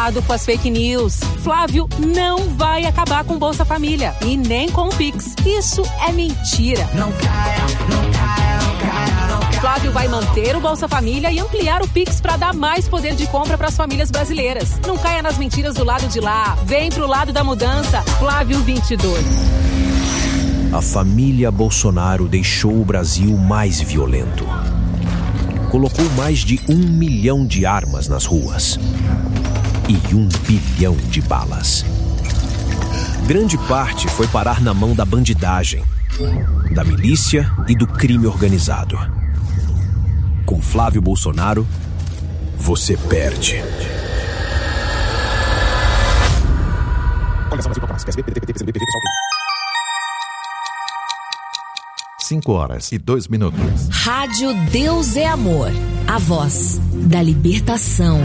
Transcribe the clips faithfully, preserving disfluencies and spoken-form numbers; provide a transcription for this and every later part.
Cuidado com as fake news. Flávio não vai acabar com Bolsa Família e nem com o Pix. Isso é mentira. Não caia, não caia, não caia, não caia. Flávio vai manter o Bolsa Família e ampliar o Pix para dar mais poder de compra para as famílias brasileiras. Não caia nas mentiras do lado de lá. Vem pro lado da mudança. Flávio vinte e dois. A família Bolsonaro deixou o Brasil mais violento. Colocou mais de um milhão de armas nas ruas e um bilhão de balas. Grande parte foi parar na mão da bandidagem, da milícia e do crime organizado. Com Flávio Bolsonaro, você perde. cinco horas e dois minutos. Rádio Deus é Amor, a voz da libertação.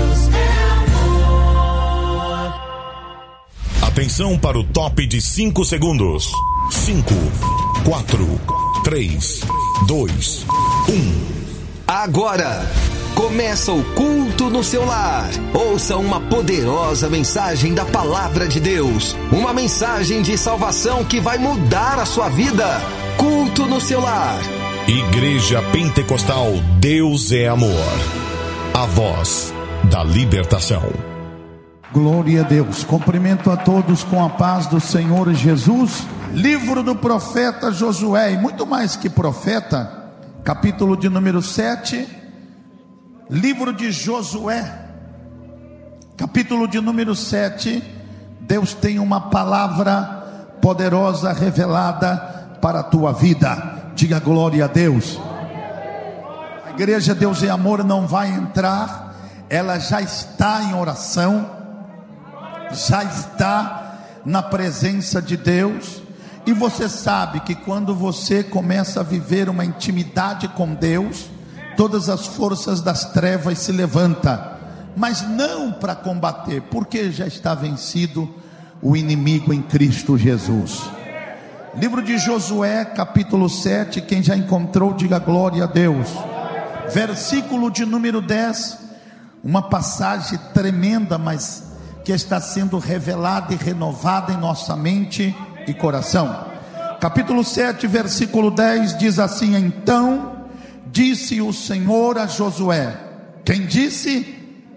Atenção para o top de cinco segundos. cinco, quatro, três, dois, um. Agora começa o culto no seu lar. Ouça uma poderosa mensagem da palavra de Deus. Uma mensagem de salvação que vai mudar a sua vida. Culto no seu lar. Igreja Pentecostal Deus é Amor. A voz da libertação. Glória a Deus. Cumprimento a todos com a paz do Senhor Jesus. Livro do profeta Josué, e muito mais que profeta, capítulo de número sete. Livro de Josué, capítulo de número sete. Deus tem uma palavra poderosa revelada para a tua vida. Diga glória a Deus. A igreja Deus e Amor não vai entrar, ela já está em oração, já está na presença de Deus. E você sabe que quando você começa a viver uma intimidade com Deus, todas as forças das trevas se levantam, mas não para combater, porque já está vencido o inimigo em Cristo Jesus. Livro de Josué, capítulo sete, quem já encontrou, diga glória a Deus. Versículo de número dez, uma passagem tremenda, mas que está sendo revelada e renovada em nossa mente e coração. Capítulo sete, versículo dez, diz assim: então disse o Senhor a Josué. Quem disse?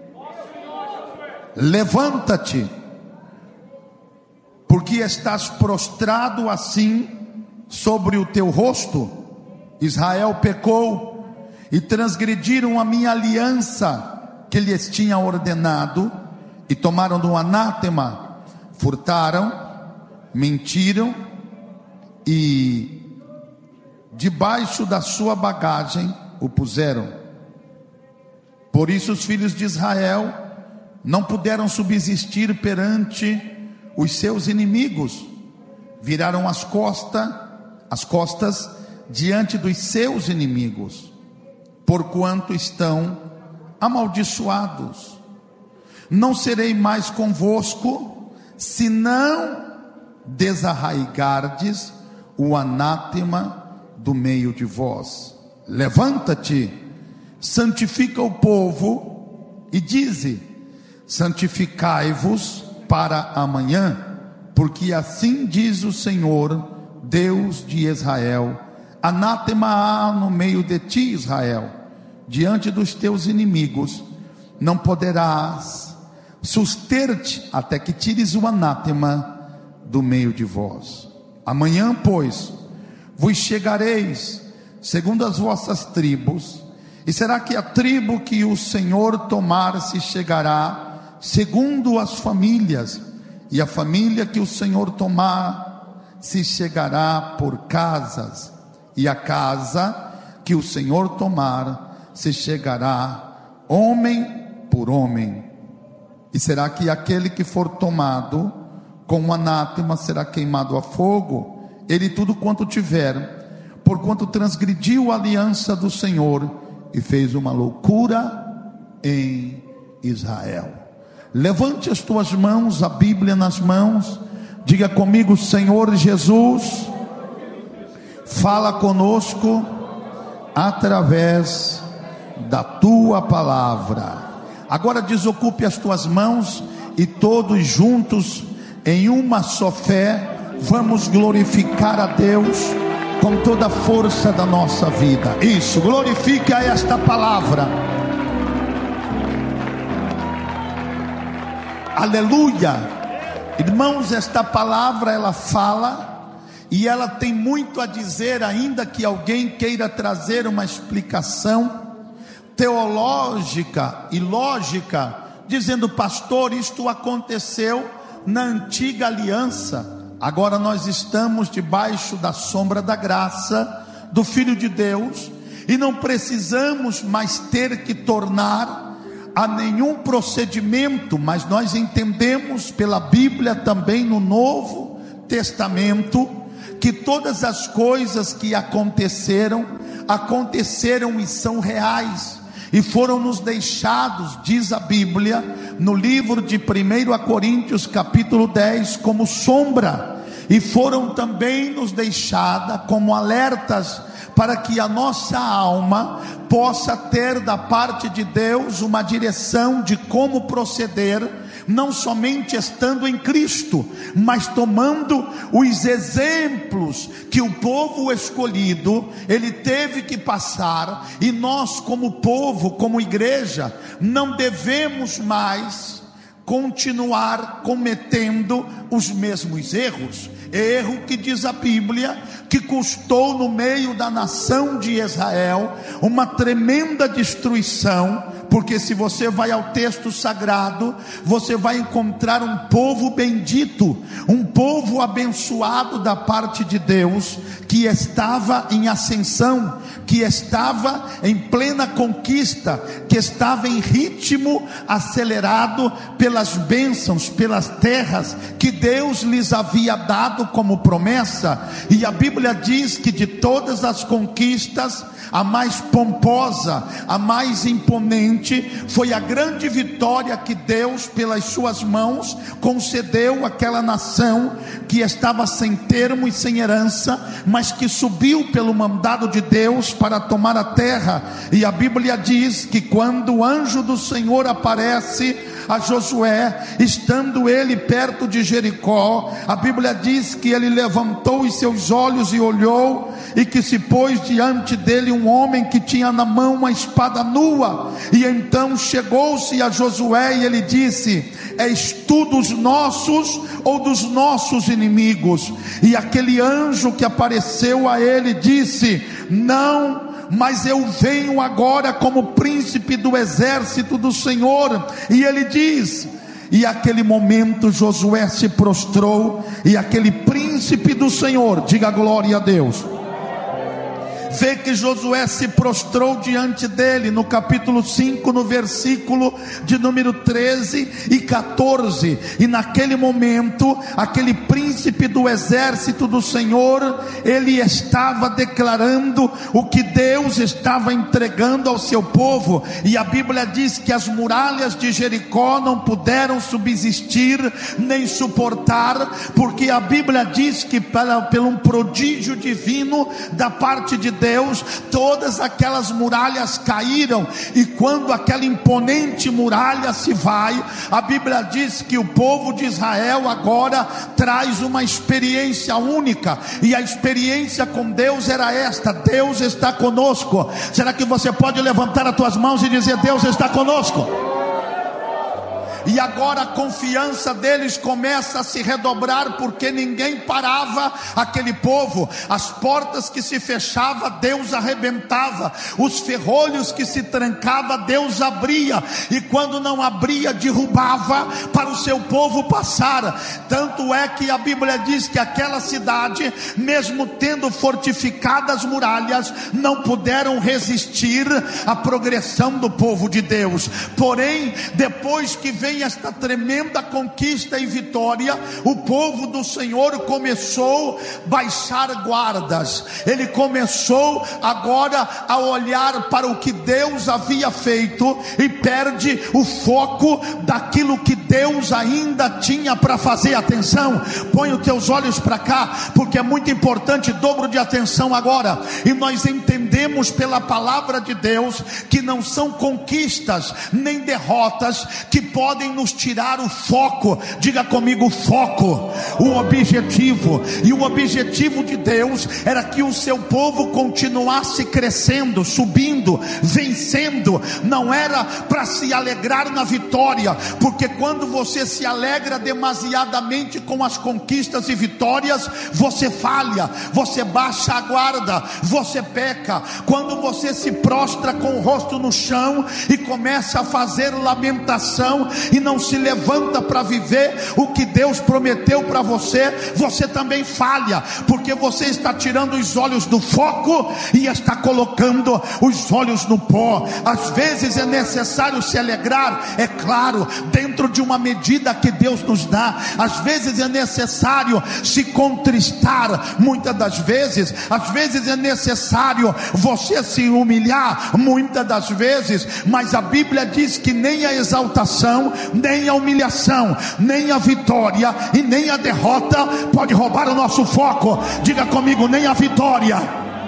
Levanta-te, porque estás prostrado assim sobre o teu rosto. Israel pecou e transgrediram a minha aliança que lhes tinha ordenado, e tomaram do anátema, furtaram, mentiram, e debaixo da sua bagagem o puseram. Por isso os filhos de Israel não puderam subsistir perante os seus inimigos, viraram as costas, as costas diante dos seus inimigos, porquanto estão amaldiçoados. Não serei mais convosco, se não desarraigardes o anátema do meio de vós. Levanta-te, santifica o povo, e dize: santificai-vos para amanhã, porque assim diz o Senhor, Deus de Israel: anátema há no meio de ti, Israel, diante dos teus inimigos, não poderás suster-te até que tires o anátema do meio de vós. Amanhã, pois, vos chegareis segundo as vossas tribos, e será que a tribo que o Senhor tomar se chegará segundo as famílias, e a família que o Senhor tomar se chegará por casas, e a casa que o Senhor tomar se chegará homem por homem. E será que aquele que for tomado com o anátema será queimado a fogo, ele tudo quanto tiver, porquanto transgrediu a aliança do Senhor e fez uma loucura em Israel. Levante as tuas mãos, a Bíblia nas mãos, diga comigo: Senhor Jesus, fala conosco através da tua palavra. Agora desocupe as tuas mãos e todos juntos, em uma só fé, vamos glorificar a Deus com toda a força da nossa vida. Isso, glorifique a esta palavra. Aleluia. Irmãos, esta palavra ela fala e ela tem muito a dizer, ainda que alguém queira trazer uma explicação teológica e lógica, dizendo: pastor, isto aconteceu na antiga aliança, agora nós estamos debaixo da sombra da graça do Filho de Deus e não precisamos mais ter que tornar a nenhum procedimento, mas nós entendemos pela Bíblia também no Novo Testamento que todas as coisas que aconteceram, aconteceram e são reais e foram nos deixados, diz a Bíblia no livro de primeira Coríntios capítulo dez, como sombra, e foram também nos deixadas como alertas para que a nossa alma possa ter da parte de Deus uma direção de como proceder, não somente estando em Cristo, mas tomando os exemplos que o povo escolhido, ele teve que passar, e nós como povo, como igreja, não devemos mais continuar cometendo os mesmos erros. Erro que diz a Bíblia que custou no meio da nação de Israel uma tremenda destruição, porque se você vai ao texto sagrado, você vai encontrar um povo bendito, um povo abençoado da parte de Deus, que estava em ascensão, que estava em plena conquista, que estava em ritmo acelerado pelas bênçãos, pelas terras que Deus lhes havia dado como promessa. E a Bíblia diz que de todas as conquistas, a mais pomposa, a mais imponente, foi a grande vitória que Deus, pelas suas mãos, concedeu àquela nação que estava sem termo e sem herança, mas que subiu pelo mandado de Deus para tomar a terra. E a Bíblia diz que quando o anjo do Senhor aparece a Josué, estando ele perto de Jericó, a Bíblia diz que ele levantou os seus olhos e olhou, e que se pôs diante dele um homem que tinha na mão uma espada nua. E então chegou-se a Josué e ele disse: és tu dos nossos ou dos nossos inimigos? E aquele anjo que apareceu a ele disse: não, mas eu venho agora como príncipe do exército do Senhor. E ele diz, e aquele momento Josué se prostrou, e aquele príncipe do Senhor, diga glória a Deus, vê que Josué se prostrou diante dele, no capítulo cinco, no versículo de número treze e quatorze, e naquele momento, aquele príncipe do exército do Senhor, ele estava declarando o que Deus estava entregando ao seu povo, e a Bíblia diz que as muralhas de Jericó não puderam subsistir, nem suportar, porque a Bíblia diz que pela, pelo um prodígio divino da parte de Deus, Deus, todas aquelas muralhas caíram. E quando aquela imponente muralha se vai, a Bíblia diz que o povo de Israel agora traz uma experiência única, e a experiência com Deus era esta: Deus está conosco. Será que você pode levantar as tuas mãos e dizer: Deus está conosco? E agora a confiança deles começa a se redobrar, porque ninguém parava aquele povo. As portas que se fechavam, Deus arrebentava. Os ferrolhos que se trancava, Deus abria. E quando não abria, derrubava para o seu povo passar. Tanto é que a Bíblia diz que aquela cidade, mesmo tendo fortificadas muralhas, não puderam resistir à progressão do povo de Deus. Porém, depois que veio vem esta tremenda conquista e vitória, o povo do Senhor começou a baixar guardas. Ele começou agora a olhar para o que Deus havia feito e perde o foco daquilo que Deus ainda tinha para fazer. Atenção, põe os teus olhos para cá, porque é muito importante. Dobro de atenção agora. E nós entendemos pela palavra de Deus que não são conquistas nem derrotas que podem nos tirar o foco. Diga comigo, foco, o objetivo. E o objetivo de Deus era que o seu povo continuasse crescendo, subindo, vencendo. Não era para se alegrar na vitória, porque quando você se alegra demasiadamente com as conquistas e vitórias, você falha, você baixa a guarda, você peca. Quando você se prostra com o rosto no chão e começa a fazer lamentação e não se levanta para viver o que Deus prometeu para você, você também falha, porque você está tirando os olhos do foco e está colocando os olhos no pó. Às vezes é necessário se alegrar, é claro, dentro de uma medida que Deus nos dá. Às vezes é necessário se contristar, muitas das vezes. Às vezes é necessário você se humilhar, muitas das vezes. Mas a Bíblia diz que nem a exaltação, nem a humilhação, nem a vitória e nem a derrota pode roubar o nosso foco. Diga comigo, nem a vitória,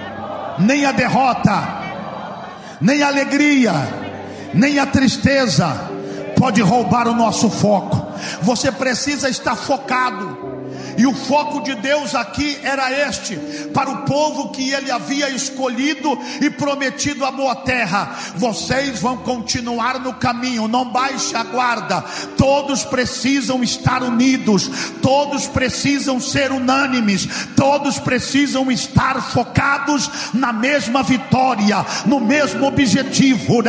nem a derrota, nem a alegria, nem a tristeza pode roubar o nosso foco. Você precisa estar focado. E o foco de Deus aqui era este: para o povo que ele havia escolhido e prometido a boa terra. Vocês vão continuar no caminho, não baixe a guarda. Todos precisam estar unidos, todos precisam ser unânimes, todos precisam estar focados na mesma vitória, no mesmo objetivo.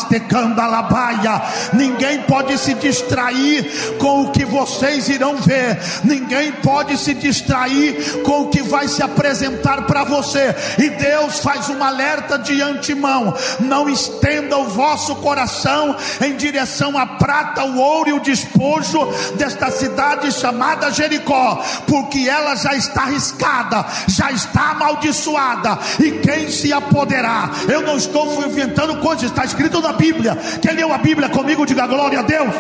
Ninguém pode se distrair com o que vocês irão ver, ninguém pode Pode se distrair com o que vai se apresentar para você. E Deus faz um alerta de antemão: não estenda o vosso coração em direção à prata, o ouro e o despojo desta cidade chamada Jericó, porque ela já está arriscada, já está amaldiçoada, e quem se apoderar? Eu não estou inventando coisas, está escrito na Bíblia. Quem leu a Bíblia comigo, diga glória a Deus.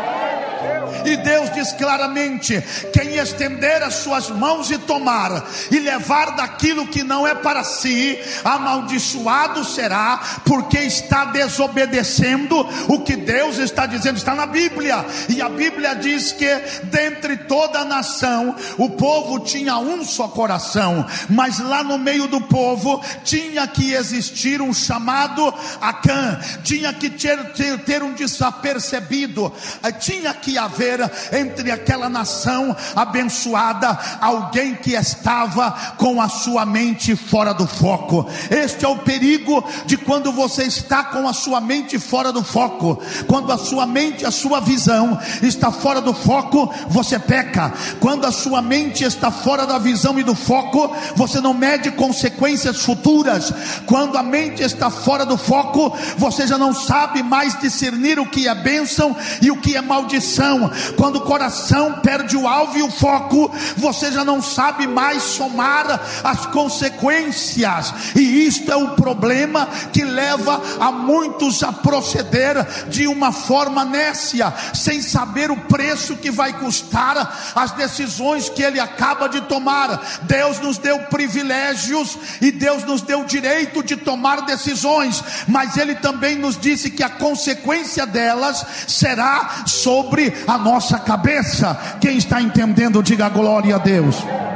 E Deus diz claramente: quem estender as suas mãos e tomar e levar daquilo que não é para si, amaldiçoado será, porque está desobedecendo o que Deus está dizendo. Está na Bíblia. E a Bíblia diz que dentre toda a nação o povo tinha um só coração, mas lá no meio do povo tinha que existir um chamado Acã, tinha que ter, ter, ter um desapercebido, tinha que haver entre aquela nação abençoada alguém que estava com a sua mente fora do foco. Este é o perigo de quando você está com a sua mente fora do foco. Quando a sua mente, a sua visão está fora do foco, você peca. Quando a sua mente está fora da visão e do foco, você não mede consequências futuras. Quando a mente está fora do foco, você já não sabe mais discernir o que é bênção e o que é maldição. Quando o coração perde o alvo e o foco, você já não sabe mais somar as consequências. E isto é o problema que leva a muitos a proceder de uma forma nécia, sem saber o preço que vai custar as decisões que ele acaba de tomar. Deus nos deu privilégios e Deus nos deu direito de tomar decisões, mas ele também nos disse que a consequência delas será sobre a nossa cabeça. Quem está entendendo, diga glória a Deus.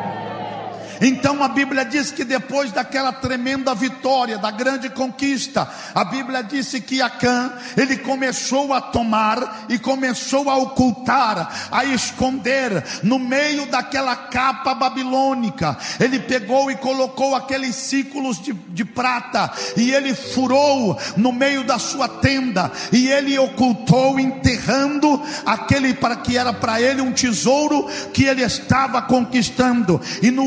Então a Bíblia diz que depois daquela tremenda vitória, da grande conquista, a Bíblia disse que Acã, ele começou a tomar e começou a ocultar, a esconder no meio daquela capa babilônica. Ele pegou e colocou aqueles círculos de, de prata, e ele furou no meio da sua tenda, e ele ocultou, enterrando aquele para que era para ele um tesouro que ele estava conquistando. E no outro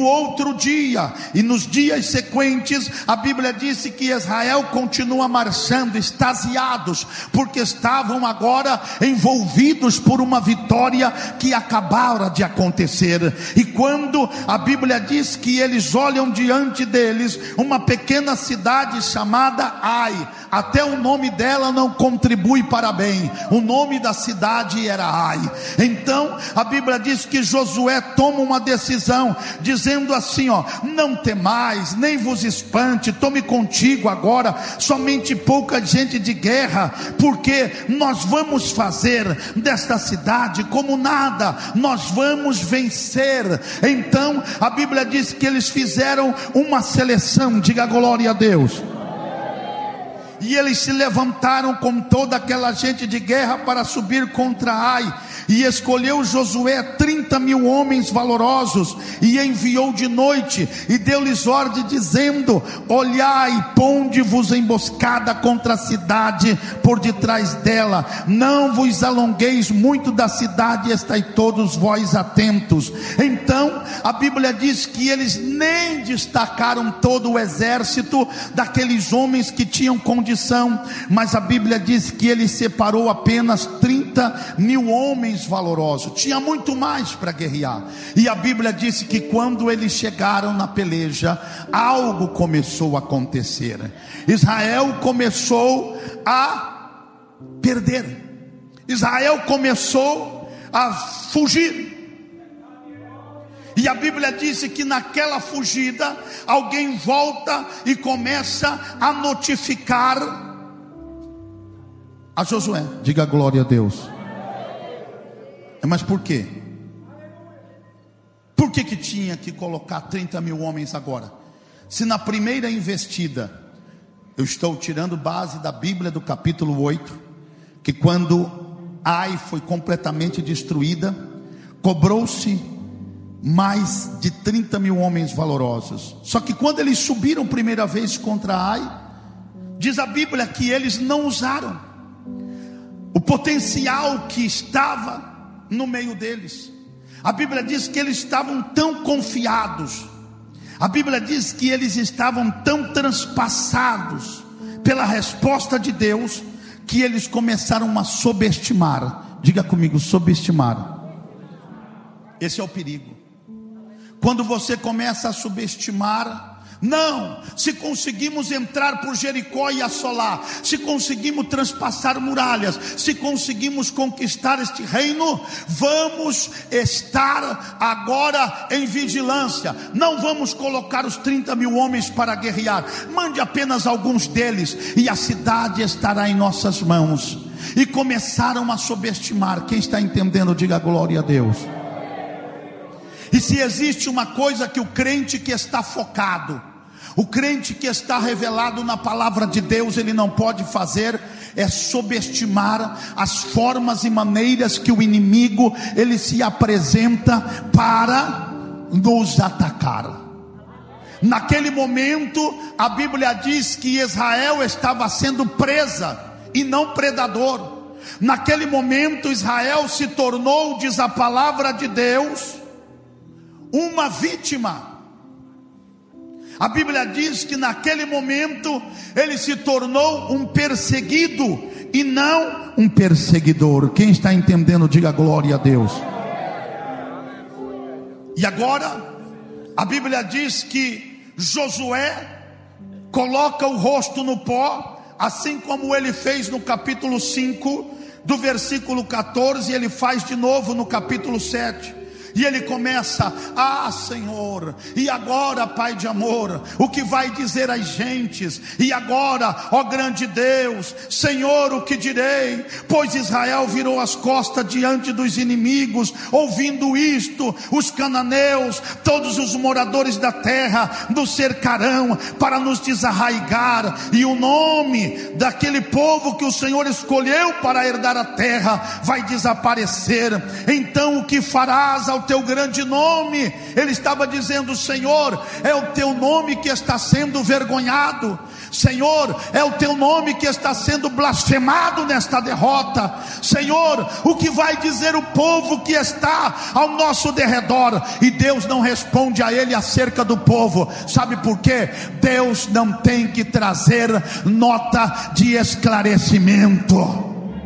outro dia, e nos dias sequentes, a Bíblia disse que Israel continua marchando, extasiados, porque estavam agora envolvidos por uma vitória que acabara de acontecer. E quando a Bíblia diz que eles olham diante deles uma pequena cidade chamada Ai, até o nome dela não contribui para bem, o nome da cidade era Ai. Então a Bíblia diz que Josué toma uma decisão, dizendo assim, ó: não temais, nem vos espante, tome contigo agora somente pouca gente de guerra, porque nós vamos fazer desta cidade como nada, nós vamos vencer. Então a Bíblia diz que eles fizeram uma seleção, diga glória a Deus. E eles se levantaram com toda aquela gente de guerra para subir contra Ai. E escolheu Josué trinta mil homens valorosos, e enviou de noite, e deu-lhes ordem dizendo: olhai, ponde-vos emboscada contra a cidade por detrás dela, não vos alongueis muito da cidade, estai todos vós atentos. Então a Bíblia diz que eles nem destacaram todo o exército daqueles homens que tinham condição, mas a Bíblia diz que ele separou apenas trinta mil homens valorosos. Tinha muito mais para guerrear. E a Bíblia disse que quando eles chegaram na peleja, algo começou a acontecer. Israel começou a perder. Israel começou a fugir. E a Bíblia disse que naquela fugida, alguém volta e começa a notificar a Josué. Diga glória a Deus. Mas por quê? Por que que tinha que colocar trinta mil homens agora? Se na primeira investida, eu estou tirando base da Bíblia do capítulo oito, que quando Ai foi completamente destruída, cobrou-se mais de trinta mil homens valorosos. Só que quando eles subiram primeira vez contra Ai, diz a Bíblia que eles não usaram o potencial que estava no meio deles. A Bíblia diz que eles estavam tão confiados, a Bíblia diz que eles estavam tão transpassados pela resposta de Deus, que eles começaram a subestimar. Diga comigo, subestimar. Esse é o perigo. Quando você começa a subestimar, não, se conseguimos entrar por Jericó e assolar, se conseguimos transpassar muralhas, se conseguimos conquistar este reino, vamos estar agora em vigilância. Não vamos colocar os trinta mil homens para guerrear, mande apenas alguns deles e a cidade estará em nossas mãos. E começaram a subestimar. Quem está entendendo, diga glória a Deus. E se existe uma coisa que o crente que está focado, o crente que está revelado na palavra de Deus, ele não pode fazer, é subestimar as formas e maneiras que o inimigo, ele se apresenta para nos atacar. Naquele momento, a Bíblia diz que Israel estava sendo presa e não predador. Naquele momento, Israel se tornou, diz a palavra de Deus, uma vítima. A Bíblia diz que naquele momento ele se tornou um perseguido e não um perseguidor. Quem está entendendo, diga glória a Deus. E agora a Bíblia diz que Josué coloca o rosto no pó, assim como ele fez no capítulo cinco, do versículo catorze, e ele faz de novo no capítulo sete. E ele começa: ah, Senhor, e agora, Pai de amor, o que vai dizer às gentes? E agora, ó grande Deus, Senhor, o que direi? Pois Israel virou as costas diante dos inimigos. Ouvindo isto, os cananeus, todos os moradores da terra, nos cercarão para nos desarraigar, e o nome daquele povo que o Senhor escolheu para herdar a terra vai desaparecer. Então o que farás ao teu grande nome. Ele estava dizendo: Senhor, é o teu nome que está sendo vergonhado. Senhor, é o teu nome que está sendo blasfemado nesta derrota. Senhor, o que vai dizer o povo que está ao nosso derredor? E Deus não responde a ele acerca do povo. Sabe por quê? Deus não tem que trazer nota de esclarecimento.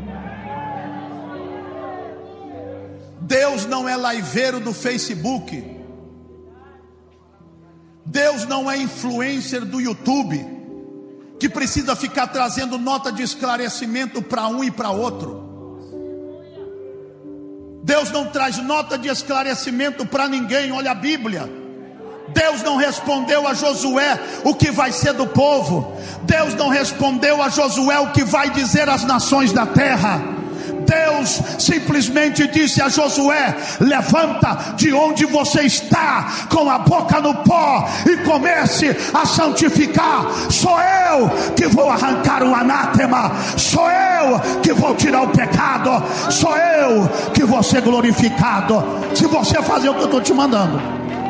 Deus não é liveiro do Facebook. Deus não é influencer do YouTube, que precisa ficar trazendo nota de esclarecimento para um e para outro. Deus não traz nota de esclarecimento para ninguém. Olha a Bíblia. Deus não respondeu a Josué o que vai ser do povo. Deus não respondeu a Josué o que vai dizer às nações da terra. Deus simplesmente disse a Josué: levanta de onde você está, com a boca no pó, e comece a santificar. Sou eu que vou arrancar o anátema, sou eu que vou tirar o pecado, sou eu que vou ser glorificado. Se você fazer o que eu estou te mandando.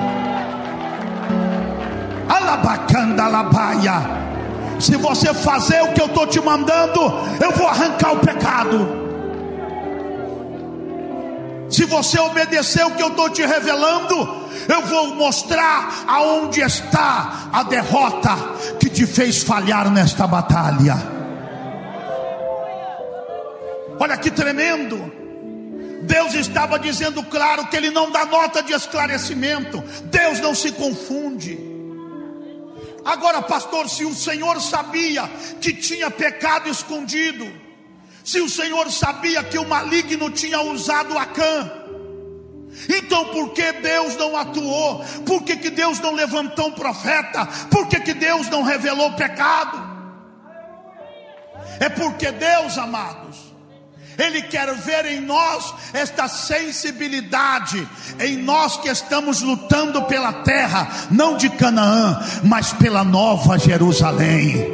Alabacanda alabaia. Se você fazer o que eu estou te mandando, eu vou arrancar o pecado. Se você obedecer o que eu estou te revelando, eu vou mostrar aonde está a derrota que te fez falhar nesta batalha. Olha que tremendo. Deus estava dizendo claro que Ele não dá nota de esclarecimento. Deus não se confunde. Agora, pastor, se o Senhor sabia que tinha pecado escondido, se o Senhor sabia que o maligno tinha usado Acã, então por que Deus não atuou? Por que, que Deus não levantou um profeta? Por que, que Deus não revelou o pecado? É porque Deus, amados, Ele quer ver em nós esta sensibilidade, em nós que estamos lutando pela terra, não de Canaã, mas pela nova Jerusalém.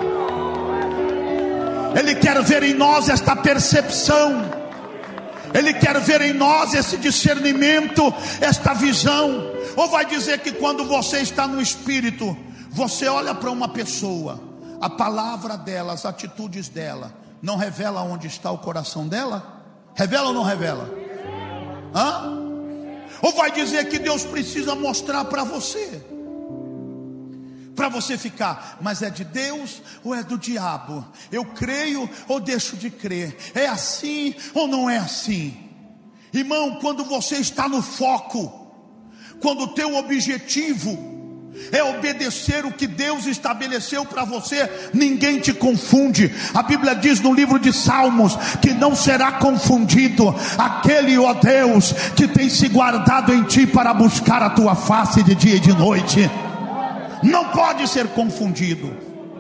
Ele quer ver em nós esta percepção. Ele quer ver em nós esse discernimento, esta visão. Ou vai dizer que quando você está no Espírito, você olha para uma pessoa, a palavra dela, as atitudes dela, não revela onde está o coração dela? Revela ou não revela? Hã? Ou vai dizer que Deus precisa mostrar para você, para você ficar, mas é de Deus ou é do diabo? Eu creio ou deixo de crer? É assim ou não é assim? Irmão, quando você está no foco, quando o teu objetivo é obedecer o que Deus estabeleceu para você, ninguém te confunde. A Bíblia diz no livro de Salmos que não será confundido aquele, ó Deus, que tem se guardado em ti para buscar a tua face de dia e de noite. Não pode ser confundido.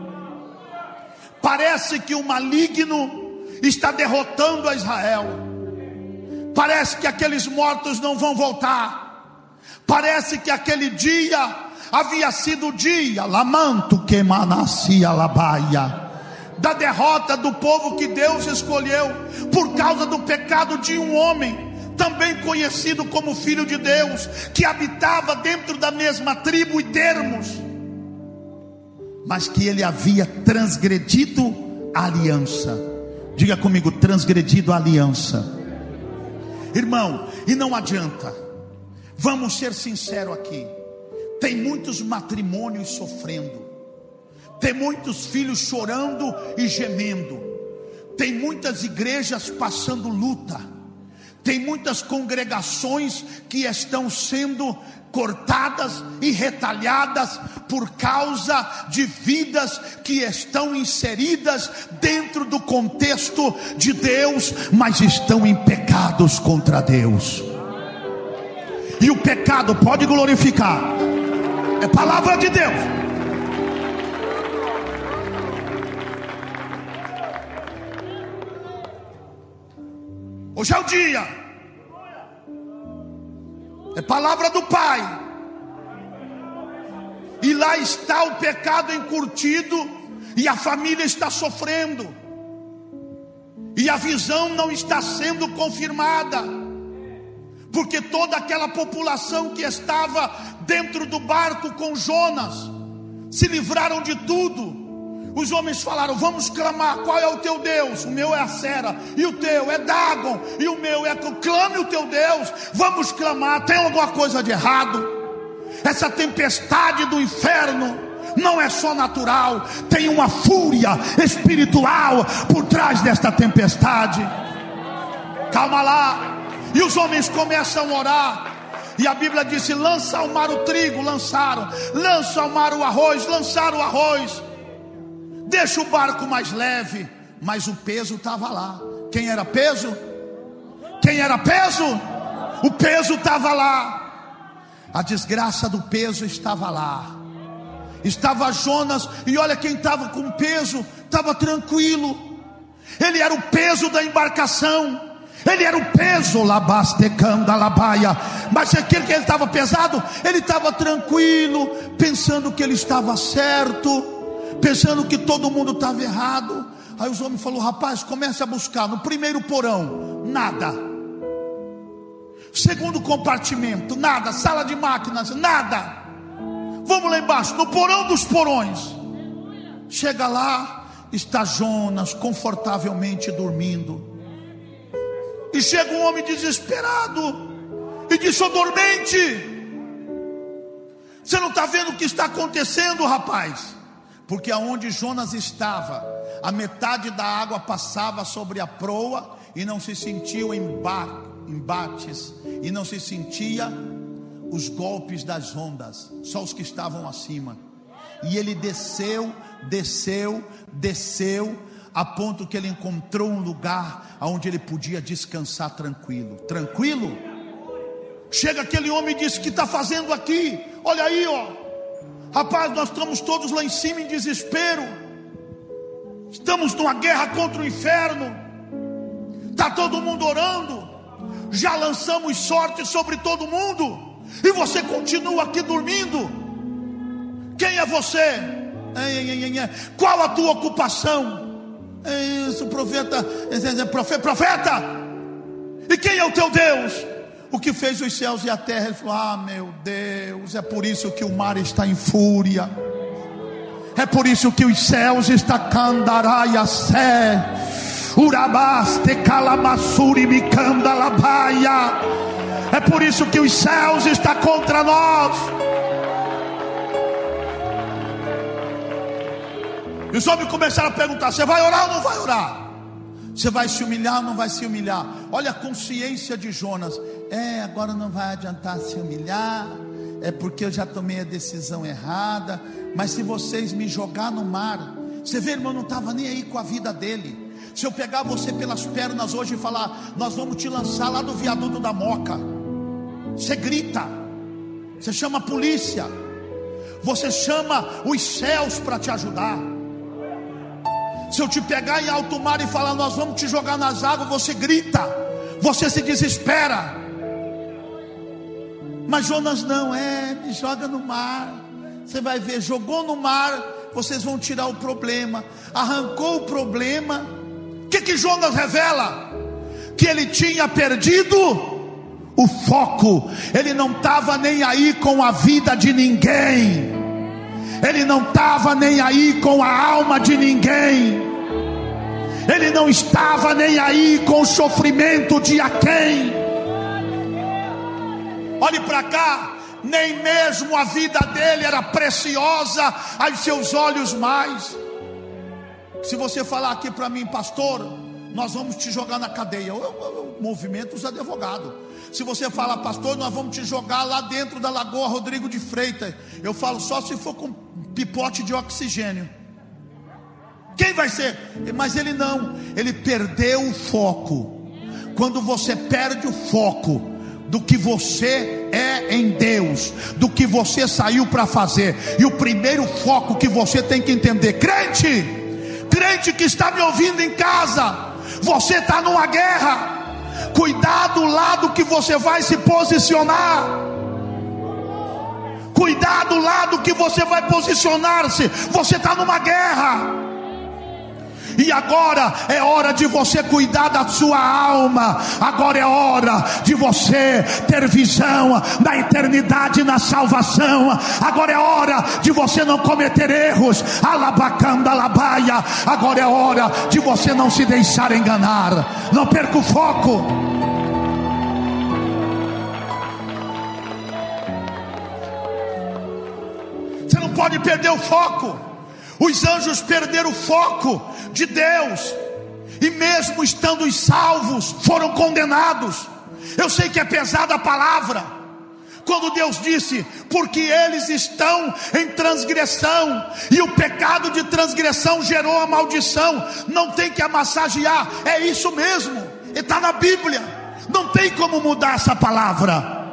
Parece que o maligno está derrotando a Israel. Parece que aqueles mortos não vão voltar. Parece que aquele dia havia sido o dia, lamanto que manacia labaia, da derrota do povo que Deus escolheu por causa do pecado de um homem, também conhecido como Filho de Deus, que habitava dentro da mesma tribo e termos, mas que ele havia transgredido a aliança. Diga comigo, transgredido a aliança. Irmão, e não adianta, vamos ser sinceros aqui, tem muitos matrimônios sofrendo, tem muitos filhos chorando e gemendo, tem muitas igrejas passando luta, tem muitas congregações que estão sendo cortadas e retalhadas por causa de vidas que estão inseridas dentro do contexto de Deus, mas estão em pecados contra Deus. E o pecado pode glorificar, é palavra de Deus. Hoje é o dia, é palavra do Pai, e lá está o pecado encurtido, e a família está sofrendo, e a visão não está sendo confirmada, porque toda aquela população que estava dentro do barco com Jonas se livraram de tudo. Os homens falaram: vamos clamar, qual é o teu Deus? O meu é a Sera, e o teu é Dagon, e o meu é... Clame o teu Deus, vamos clamar. Tem alguma coisa de errado? Essa tempestade do inferno não é só natural, tem uma fúria espiritual por trás desta tempestade. Calma lá. E os homens começam a orar, e a Bíblia disse: lança ao mar o trigo, lançaram. Lança ao mar o arroz, lançaram o arroz. Deixa o barco mais leve, mas o peso estava lá. Quem era peso? Quem era peso? O peso estava lá. A desgraça do peso estava lá. Estava Jonas, e olha quem estava com peso, estava tranquilo. Ele era o peso da embarcação. Ele era o peso, labastecanda labaia. Mas aquele que ele estava pesado, ele estava tranquilo, pensando que ele estava certo, pensando que todo mundo estava errado. Aí os homens falaram: rapaz, comece a buscar. No primeiro porão, nada. Segundo compartimento, nada. Sala de máquinas, nada. Vamos lá embaixo, no porão dos porões. Chega lá, está Jonas confortavelmente dormindo. E chega um homem desesperado e diz: ô dormente, você não está vendo o que está acontecendo, rapaz? Porque aonde Jonas estava, a metade da água passava sobre a proa, e não se sentiam embates, e não se sentia os golpes das ondas, só os que estavam acima. E ele desceu, desceu, desceu, a ponto que ele encontrou um lugar onde ele podia descansar tranquilo. Tranquilo? Chega aquele homem e diz: o que está fazendo aqui? Olha aí, ó. Rapaz, nós estamos todos lá em cima em desespero. Estamos numa guerra contra o inferno. Está todo mundo orando. Já lançamos sorte sobre todo mundo, e você continua aqui dormindo. Quem é você? Qual a tua ocupação? Isso, profeta, profeta, profeta. E quem é o teu Deus? O que fez os céus e a terra. Ele falou: ah, meu Deus, é por isso que o mar está em fúria. É por isso que os céus estão candaraia sé. Urabaste calamassuri micanda labaia. É por isso que os céus estão contra nós. E os homens começaram a perguntar: você vai orar ou não vai orar? Você vai se humilhar ou não vai se humilhar? Olha a consciência de Jonas. É, agora não vai adiantar se humilhar, é porque eu já tomei a decisão errada. Mas se vocês me jogar no mar, você vê, irmão, não estava nem aí com a vida dele. Se eu pegar você pelas pernas hoje e falar: nós vamos te lançar lá do viaduto da Moca, você grita, você chama a polícia, você chama os céus para te ajudar. Se eu te pegar em alto mar e falar: nós vamos te jogar nas águas, você grita, você se desespera. Mas Jonas não, é, me joga no mar. Você vai ver, jogou no mar, vocês vão tirar o problema. Arrancou o problema. O que que Jonas revela? Que ele tinha perdido o foco. Ele não estava nem aí com a vida de ninguém. Ele não estava nem aí com a alma de ninguém. Ele não estava nem aí com o sofrimento de a quem. Olhe para cá. Nem mesmo a vida dele era preciosa aos seus olhos mais. Se você falar aqui para mim: pastor, nós vamos te jogar na cadeia, eu, eu, eu movimento os advogados. Se você falar: pastor, nós vamos te jogar lá dentro da Lagoa Rodrigo de Freitas, eu falo: só se for com pipote de oxigênio. Quem vai ser? Mas ele não, ele perdeu o foco. Quando você perde o foco do que você é em Deus, do que você saiu para fazer, e o primeiro foco que você tem que entender, crente, crente que está me ouvindo em casa, você está numa guerra. Cuidado do lado que você vai se posicionar. Cuidado do lado que você vai posicionar-se. Você está numa guerra. E agora é hora de você cuidar da sua alma. Agora é hora de você ter visão da eternidade na salvação. Agora é hora de você não cometer erros. Alabacanda alabaia. Agora é hora de você não se deixar enganar. Não perca o foco. Você não pode perder o foco. Os anjos perderam o foco de Deus, e mesmo estando salvos, foram condenados. Eu sei que é pesada a palavra, quando Deus disse, porque eles estão em transgressão, e o pecado de transgressão gerou a maldição. Não tem que amassagear, é isso mesmo, está na Bíblia, não tem como mudar essa palavra.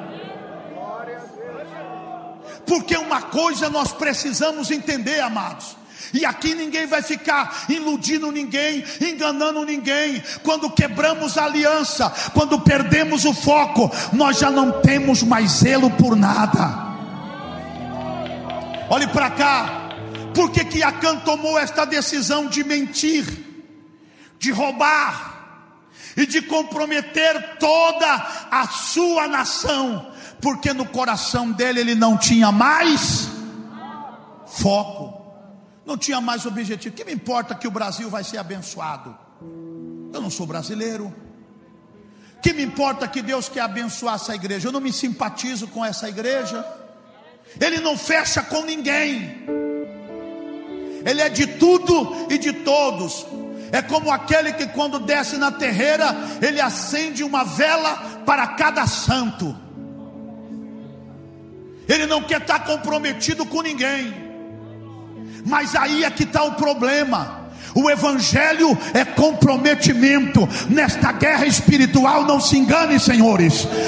Porque uma coisa nós precisamos entender, amados, e aqui ninguém vai ficar iludindo ninguém, enganando ninguém. Quando quebramos a aliança, quando perdemos o foco, nós já não temos mais zelo por nada. Olhe para cá. Por que que Acã tomou esta decisão de mentir, de roubar e de comprometer toda a sua nação? Porque no coração dele ele não tinha mais foco, não tinha mais objetivo. Que me importa que o Brasil vai ser abençoado? Eu não sou brasileiro. Que me importa que Deus quer abençoar essa igreja? Eu não me simpatizo com essa igreja. Ele não fecha com ninguém. Ele é de tudo e de todos. É como aquele que quando desce na terreira, ele acende uma vela para cada santo. Ele não quer estar comprometido com ninguém. Mas aí é que está o problema. O evangelho é comprometimento. Nesta guerra espiritual, não se engane, senhores,